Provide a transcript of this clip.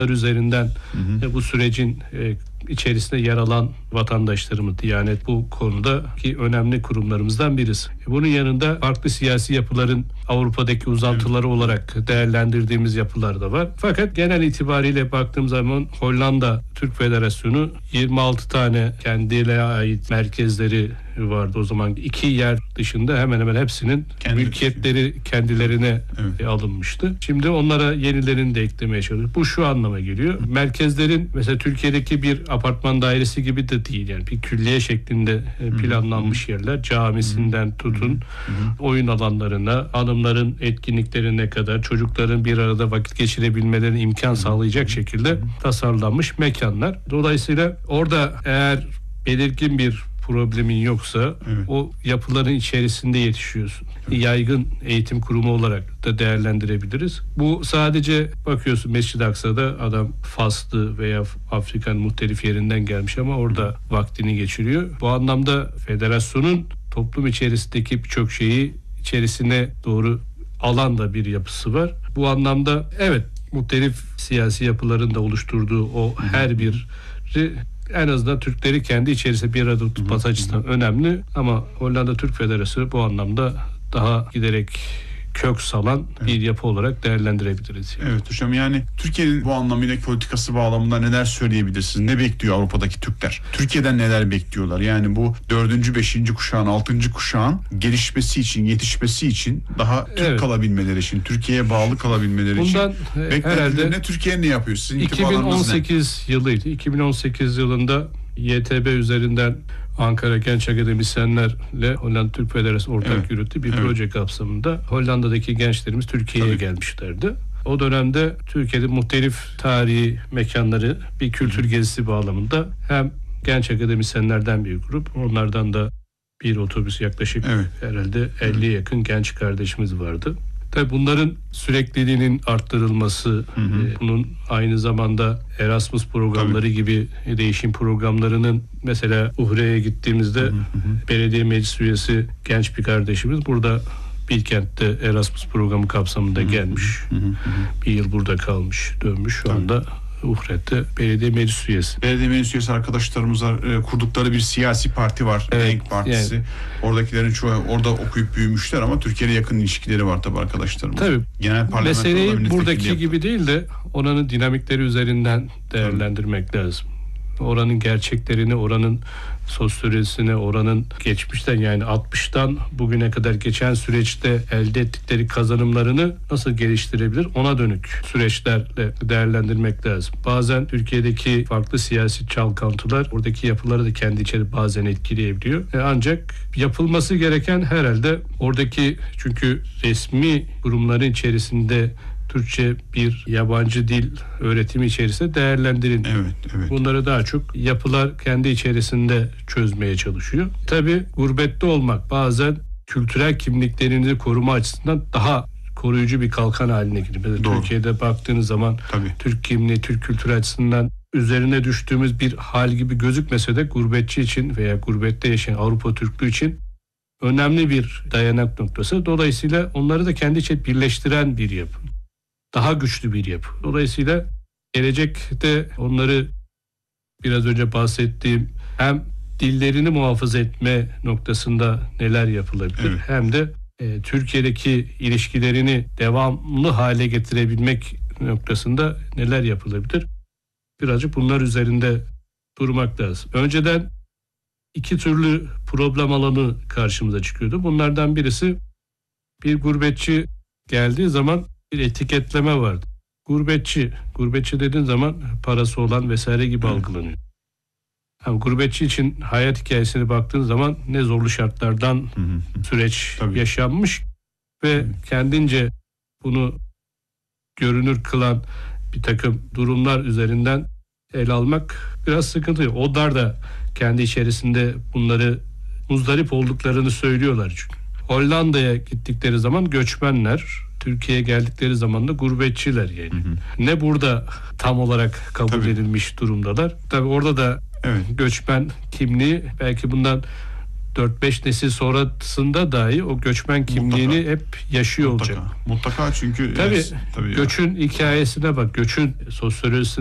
üzerinden bu sürecin içerisinde yer alan vatandaşlarımız. Diyanet bu konudaki önemli kurumlarımızdan birisi. Bunun yanında farklı siyasi yapıların Avrupa'daki uzantıları olarak değerlendirdiğimiz yapılar da var. Fakat genel itibariyle baktığım zaman Hollanda Türk Federasyonu 26 tane kendine ait merkezleri vardı o zaman. 2 yer dışında hemen hemen hepsinin mülkiyetleri kendilerine alınmıştı. Şimdi onlara yenilerini de eklemeye çalışıyor. Bu şu anlama geliyor. Merkezlerin mesela Türkiye'deki bir apartman dairesi gibi de değil. Yani bir külliye şeklinde planlanmış yerler. Camisinden tutun, oyun alanlarına, hanımların etkinliklerine kadar, çocukların bir arada vakit geçirebilmelerine imkan sağlayacak şekilde tasarlanmış mekanlar. Dolayısıyla orada eğer belirgin bir problemin yoksa o yapıların içerisinde yetişiyorsun. Yaygın eğitim kurumu olarak da değerlendirebiliriz. Bu sadece bakıyorsun Mescid-i Aksa'da adam Faslı veya Afrika'nın muhtelif yerinden gelmiş ama orada vaktini geçiriyor. Bu anlamda federasyonun toplum içerisindeki birçok şeyi içerisine doğru alan da bir yapısı var. Bu anlamda evet muhtelif siyasi yapıların da oluşturduğu o her biri en azından Türkleri kendi içerisinde bir arada tutması açısından önemli ama Hollanda Türk Federasyonu bu anlamda daha giderek kök salan bir yapı olarak değerlendirebiliriz. Evet hocam, yani Türkiye'nin bu anlamıyla politikası bağlamında neler söyleyebilirsiniz? Ne bekliyor Avrupa'daki Türkler? Türkiye'den neler bekliyorlar? Yani bu 4. 5. kuşağın, 6. kuşağın gelişmesi için, yetişmesi için, daha Türk kalabilmeleri için, Türkiye'ye bağlı kalabilmeleri bundan için herhalde ne Türkiye ne yapıyor? Sizin 2018 yılıydı. 2018 yılında YTB üzerinden Ankara Genç Akademisyenlerle Hollanda Türk Federasyonu ortak yürüttü bir proje kapsamında Hollanda'daki gençlerimiz Türkiye'ye gelmişlerdi. O dönemde Türkiye'de muhtelif tarihi mekanları bir kültür gezisi bağlamında hem genç akademisyenlerden bir grup, onlardan da bir otobüs yaklaşık herhalde 50'ye yakın genç kardeşimiz vardı. Tabii bunların sürekliliğinin arttırılması, bunun aynı zamanda Erasmus programları gibi değişim programlarının mesela Uhre'ye gittiğimizde belediye meclis üyesi genç bir kardeşimiz burada Bilkent'te Erasmus programı kapsamında gelmiş. Bir yıl burada kalmış, dönmüş. Şu anda Uhre'de belediye meclis üyesi. Belediye meclis üyesi arkadaşlarımızla kurdukları bir siyasi parti var. Renk Partisi. Yani, oradakilerin çoğu orada okuyup büyümüşler ama Türkiye'ye yakın ilişkileri var tabii arkadaşlarımız. Tabii. Genel meseleyi buradaki gibi değil de oranın dinamikleri üzerinden değerlendirmek lazım. Oranın gerçeklerini, oranın sosyolojisine, oranın geçmişten yani 60'tan bugüne kadar geçen süreçte elde ettikleri kazanımlarını nasıl geliştirebilir ona dönük süreçlerle değerlendirmek lazım. Bazen Türkiye'deki farklı siyasi çalkantılar oradaki yapıları da kendi içeri bazen etkileyebiliyor. Ancak yapılması gereken herhalde oradaki çünkü resmi kurumların içerisinde Türkçe bir yabancı dil öğretimi içerisinde değerlendirin. Evet. Bunları daha çok yapılar kendi içerisinde çözmeye çalışıyor. Tabii gurbette olmak bazen kültürel kimliklerinizi koruma açısından daha koruyucu bir kalkan haline geliyor. Türkiye'de baktığınız zaman Türk kimliği, Türk kültürü açısından üzerine düştüğümüz bir hal gibi gözükmese de gurbetçi için veya gurbette yaşayan Avrupa Türklüğü için önemli bir dayanak noktası. Dolayısıyla onları da kendi içinde birleştiren bir yapı. Daha güçlü bir yapı. Dolayısıyla gelecekte onları biraz önce bahsettiğim hem dillerini muhafaza etme noktasında neler yapılabilir hem de Türkiye'deki ilişkilerini devamlı hale getirebilmek noktasında neler yapılabilir? Birazcık bunlar üzerinde durmak lazım. Önceden 2 türlü problem alanı karşımıza çıkıyordu. Bunlardan birisi bir gurbetçi geldiği zaman bir etiketleme vardı. Gurbetçi dediğin zaman parası olan vesaire gibi algılanıyor. Yani gurbetçi için hayat hikayesine baktığın zaman ne zorlu şartlardan süreç yaşanmış ve kendince bunu görünür kılan bir takım durumlar üzerinden ele almak biraz sıkıntı. Onlar da kendi içerisinde bunları muzdarip olduklarını söylüyorlar çünkü. Hollanda'ya gittikleri zaman göçmenler, Türkiye'ye geldikleri zaman da gurbetçiler yani. Ne burada tam olarak kabul edilmiş durumdalar. Tabii orada da göçmen kimliği belki bundan 4-5 nesil sonrasında dahi o göçmen kimliğini hep yaşıyor olacak. Mutlaka çünkü Tabii tabii göçün hikayesine bak, göçün sosyolojisine